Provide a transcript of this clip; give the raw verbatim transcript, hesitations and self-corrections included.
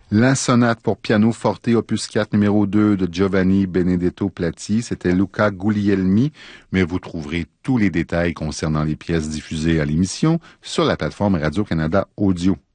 La sonate pour piano forte opus quatre numéro deux de Giovanni Benedetto Platti, c'était Luca Guglielmi, mais vous trouverez tous les détails concernant les pièces diffusées à l'émission sur la plateforme Radio-Canada Audio.